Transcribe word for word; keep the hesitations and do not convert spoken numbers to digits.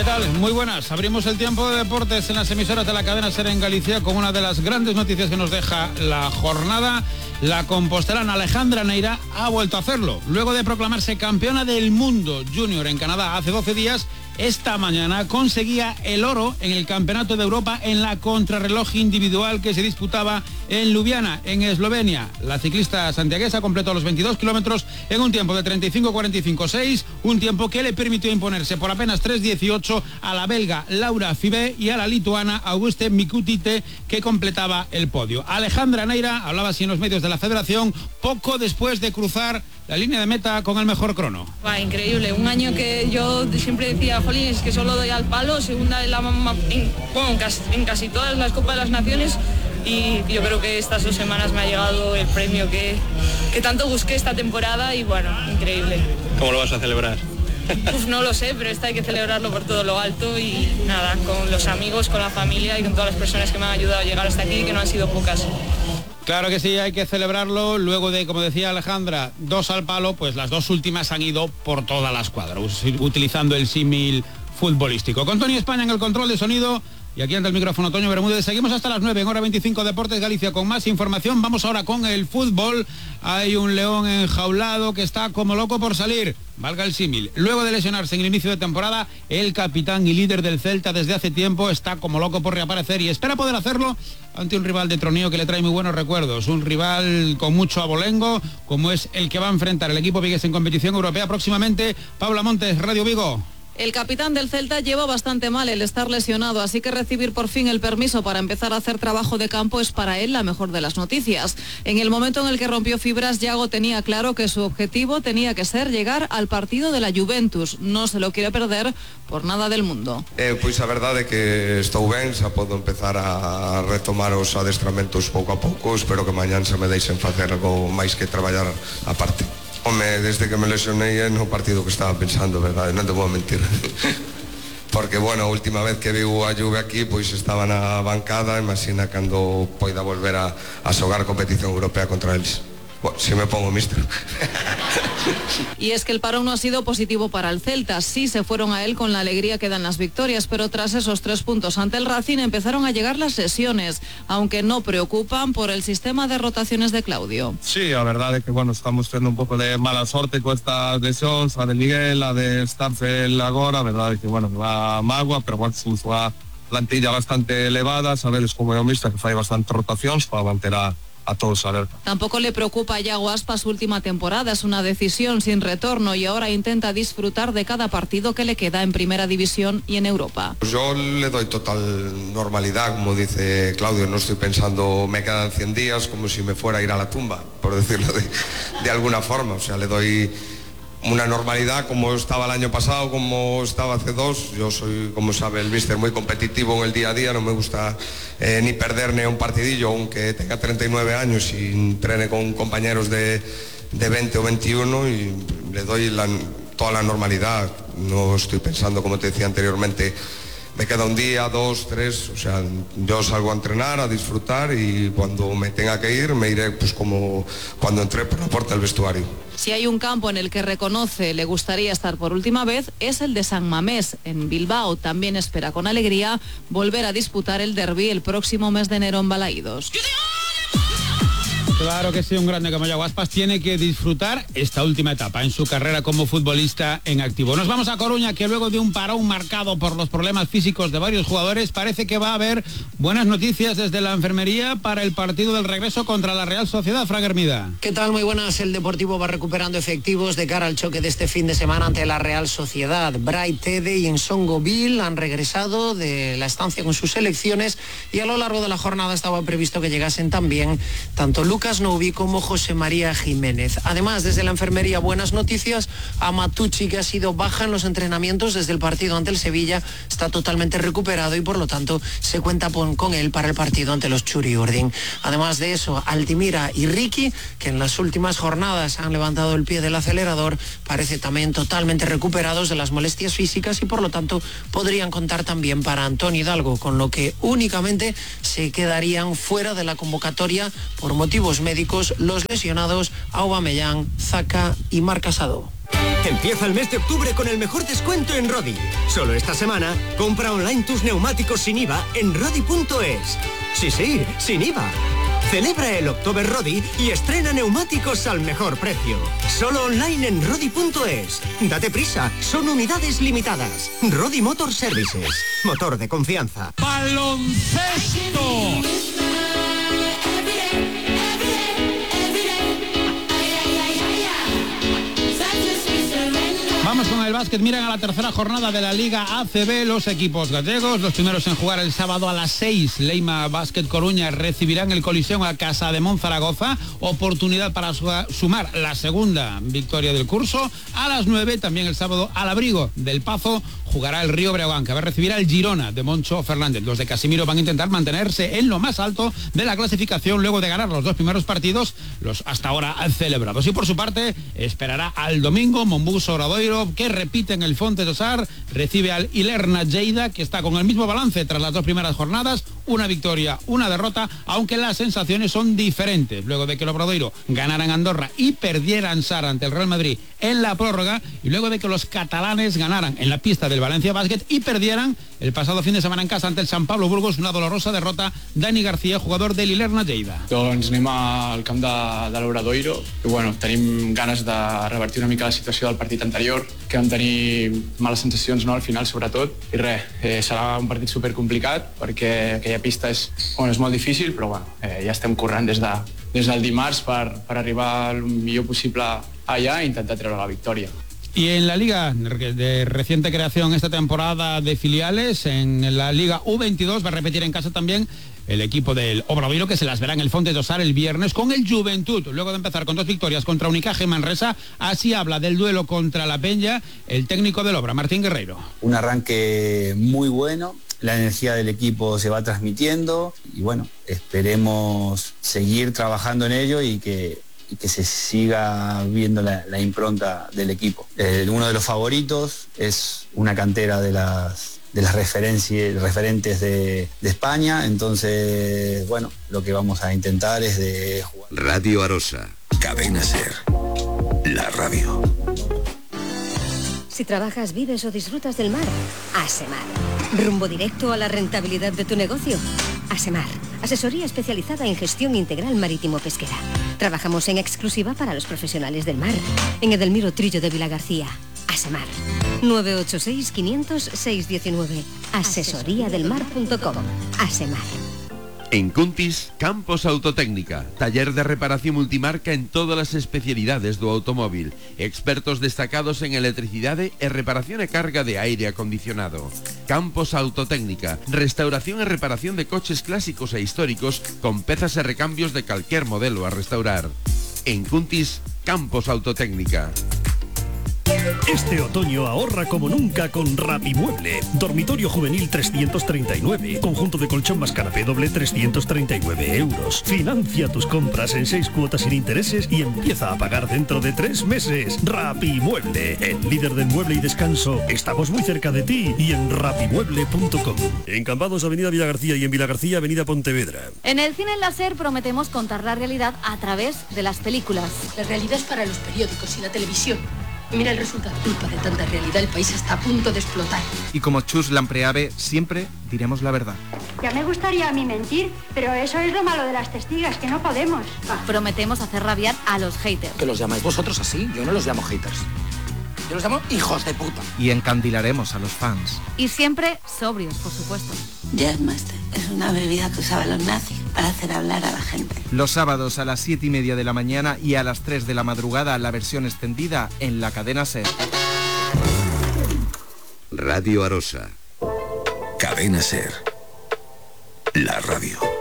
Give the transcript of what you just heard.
tal? Muy buenas. Abrimos el tiempo de deportes en las emisoras de la cadena SER en Galicia con una de las grandes noticias que nos deja la jornada. La compostelana Alejandra Neira ha vuelto a hacerlo. Luego de proclamarse campeona del mundo junior en Canadá hace doce días, esta mañana conseguía el oro en el Campeonato de Europa en la contrarreloj individual que se disputaba en Ljubljana, en Eslovenia. La ciclista santiaguesa completó los veintidós kilómetros en un tiempo de treinta y cinco cuarenta y cinco seis, un tiempo que le permitió imponerse por apenas tres dieciocho a la belga Laura Fibé y a la lituana Auguste Mikutite, que completaba el podio. Alejandra Neira hablaba así en los medios de la federación poco después de cruzar la línea de meta con el mejor crono. Va, increíble, un año que yo siempre decía, jolín, es que solo doy al palo, segunda en, la, en, bueno, en, casi, en casi todas las Copas de las Naciones, y yo creo que estas dos semanas me ha llegado el premio que, que tanto busqué esta temporada y bueno, increíble. ¿Cómo lo vas a celebrar? Pues no lo sé, pero esto hay que celebrarlo por todo lo alto y nada, con los amigos, con la familia y con todas las personas que me han ayudado a llegar hasta aquí, que no han sido pocas. Claro que sí, hay que celebrarlo. Luego de, como decía Alejandra, dos al palo, pues las dos últimas han ido por toda la escuadra, utilizando el símil futbolístico. Con Tony España en el control de sonido y aquí ante el micrófono Toño Bermúdez. Seguimos hasta las nueve en hora veinticinco Deportes Galicia con más información. Vamos ahora con el fútbol. Hay un león enjaulado que está como loco por salir, valga el símil. Luego de lesionarse en el inicio de temporada, el capitán y líder del Celta desde hace tiempo está como loco por reaparecer y espera poder hacerlo ante un rival de troneo que le trae muy buenos recuerdos, un rival con mucho abolengo, como es el que va a enfrentar el equipo vigués en competición europea próximamente. Paula Montes, Radio Vigo. El capitán del Celta lleva bastante mal el estar lesionado, así que recibir por fin el permiso para empezar a hacer trabajo de campo es para él la mejor de las noticias. En el momento en el que rompió fibras, Yago tenía claro que su objetivo tenía que ser llegar al partido de la Juventus. No se lo quiere perder por nada del mundo. Eh, pois a verdade é que estou ben, xa podo empezar a retomar os adestramentos pouco a pouco. Espero que mañán se me deixen facer algo máis que traballar a parte. Home, desde que me lesionei é no partido que estaba pensando, verdade, non te vou mentir. Porque, bueno, a última vez que viu a Juve aquí, pois estaba na bancada, imagina cando poida volver a, a xogar competición europea contra eles. Bueno, si me pongo mister. Y es que el parón no ha sido positivo para el Celta. Sí se fueron a él con la alegría que dan las victorias, pero tras esos tres puntos ante el Racing empezaron a llegar las lesiones, aunque no preocupan por el sistema de rotaciones de Claudio. Sí, a verdade é que, bueno, estamos tendo un pouco de mala sorte con estas lesións, a de Miguel, a de Starfel agora, a verdade é que, bueno, va a mágoa, pero, bueno, somos unha plantilla bastante elevada, sabedes como é o míster que fai bastante rotacións para manter a a todos alerta. Tampoco le preocupa a Yago Aspas su última temporada, es una decisión sin retorno y ahora intenta disfrutar de cada partido que le queda en Primera División y en Europa. Yo le doy total normalidad, como dice Claudio, no estoy pensando me quedan cien días como si me fuera a ir a la tumba, por decirlo de, de alguna forma, o sea, le doy una normalidad como estaba el año pasado, como estaba hace dos. Yo soy, como sabe el míster, muy competitivo en el día a día, no me gusta eh, ni perder ni un partidillo, aunque tenga treinta y nueve años y entrene con compañeros de, de veinte o veintiuno, y le doy la, toda la normalidad. No estoy pensando, como te decía anteriormente, me queda un día, dos, tres, o sea, yo salgo a entrenar, a disfrutar, y cuando me tenga que ir, me iré pues como cuando entré por la puerta del vestuario. Si hay un campo en el que reconoce le gustaría estar por última vez, es el de San Mamés, en Bilbao. También espera con alegría volver a disputar el derbi el próximo mes de enero en Balaídos. Claro que sí, un grande como Yago Aspas tiene que disfrutar esta última etapa en su carrera como futbolista en activo. Nos vamos a Coruña, que luego de un parón marcado por los problemas físicos de varios jugadores, parece que va a haber buenas noticias desde la enfermería para el partido del regreso contra la Real Sociedad. Fran Hermida. ¿Qué tal? Muy buenas. El Deportivo va recuperando efectivos de cara al choque de este fin de semana ante la Real Sociedad. Bray Tede y Ensongo Bill han regresado de la estancia con sus selecciones, y a lo largo de la jornada estaba previsto que llegasen también tanto Lucas Noubi como José María Jiménez. Además, desde la enfermería, buenas noticias. A Matucci, que ha sido baja en los entrenamientos desde el partido ante el Sevilla, está totalmente recuperado y por lo tanto se cuenta con él para el partido ante los Churi Urdin. Además de eso, Altimira y Ricky, que en las últimas jornadas han levantado el pie del acelerador, parece también totalmente recuperados de las molestias físicas y por lo tanto podrían contar también para Antonio Hidalgo, con lo que únicamente se quedarían fuera de la convocatoria por motivos médicos los lesionados Aubameyang, Zaka y Marc Casado. Empieza el mes de octubre con el mejor descuento en Rodi. Solo esta semana, compra online tus neumáticos sin I V A en rodi punto es. Sí, sí, sin I V A. Celebra el October Rodi y estrena neumáticos al mejor precio. Solo online en rodi punto es. Date prisa, son unidades limitadas. Rodi Motor Services. Motor de confianza. ¡Baloncesto! Vamos con el básquet. Miran a la tercera jornada de la Liga A C B los equipos gallegos. Los primeros en jugar el sábado a las seis. Leima Básquet Coruña recibirán el Coliseum a Casa de Monzaragoza. Oportunidad para sumar la segunda victoria del curso. A las nueve, también el sábado, al abrigo del Pazo, jugará el Río Breogán, que va a recibir al Girona de Moncho Fernández. Los de Casimiro van a intentar mantenerse en lo más alto de la clasificación luego de ganar los dos primeros partidos, los hasta ahora celebrados. Y por su parte, esperará al domingo Monbuso Obradoiro, que repite en el Fonte de Sar, recibe al Ilerna Lleida, que está con el mismo balance tras las dos primeras jornadas, una victoria, una derrota, aunque las sensaciones son diferentes. Luego de que el Obradoiro ganara en Andorra y perdiera en Sar ante el Real Madrid en la prórroga, y luego de que los catalanes ganaran en la pista del Valencia Basket y perdieran el pasado fin de semana en casa ante el Sant Pablo Burgos, una dolorosa derrota. Dani García, jugador del Ilerna Lleida. Doncs anem al camp de, de l'Obradoiro, i bueno, tenim ganes de revertir una mica la situació del partit anterior, que vam tenir males sensacions, no, al final sobretot, i res, eh, serà un partit supercomplicat perquè aquella pista és, bueno, és molt difícil, però bueno, eh, ja estem currant des, de, des del dimarts per, per arribar el millor possible allà i intentar treure la victòria. Y en la Liga de reciente creación esta temporada de filiales, en la Liga U veintidós, va a repetir en casa también el equipo del Obradoiro, que se las verá en el Fonte de Sar el viernes con el Juventud. Luego de empezar con dos victorias contra Unicaja Manresa, así habla del duelo contra la Peña el técnico del Obra, Martín Guerreiro. Un arranque muy bueno, la energía del equipo se va transmitiendo y bueno, esperemos seguir trabajando en ello y que y que se siga viendo la, la impronta del equipo. Eh, uno de los favoritos es una cantera de las, de las referencias, referentes de, de España, entonces, bueno, lo que vamos a intentar es de jugar. Radio Arosa, Cadena Ser, la radio. Si trabajas, vives o disfrutas del mar, Asemar. Rumbo directo a la rentabilidad de tu negocio. Asemar, asesoría especializada en gestión integral marítimo-pesquera. Trabajamos en exclusiva para los profesionales del mar. En Edelmiro Trillo de Vilagarcía. Asemar. nueve ocho seis, quinientos, seiscientos diecinueve. asesoría del mar punto com. Asemar. En Cuntis, Campos Autotécnica, taller de reparación multimarca en todas as especialidades do automóvil, expertos destacados en electricidade e reparación e carga de aire acondicionado. Campos Autotécnica, restauración e reparación de coches clásicos e históricos con pezas e recambios de calquer modelo a restaurar. En Cuntis, Campos Autotécnica. Este otoño ahorra como nunca con Rapimueble. Dormitorio juvenil trescientos treinta y nueve. Conjunto de colchón más canapé doble trescientos treinta y nueve euros. Financia tus compras en seis cuotas sin intereses y empieza a pagar dentro de tres meses. Rapimueble, el líder del mueble y descanso. Estamos muy cerca de ti y en rapimueble punto com. En Cambados, Avenida Villagarcía, y en Villagarcía, Avenida Pontevedra. En el Cine Láser prometemos contar la realidad a través de las películas. La realidad es para los periódicos y la televisión. Mira el resultado. Culpa de tanta realidad, el país está a punto de explotar. Y como Chus Lampreave, siempre diremos la verdad. Ya me gustaría a mí mentir, pero eso es lo malo de las testigas, que no podemos. Prometemos hacer rabiar a los haters. ¿Que los llamáis vosotros así? Yo no los llamo haters. Yo los llamo hijos de puta. Y encandilaremos a los fans. Y siempre sobrios, por supuesto. Jazzmaster es una bebida que usaban los nazis para hacer hablar a la gente. Los sábados a las siete y media de la mañana y a las tres de la madrugada la versión extendida en la cadena SER. Radio Arosa, Cadena SER, la radio.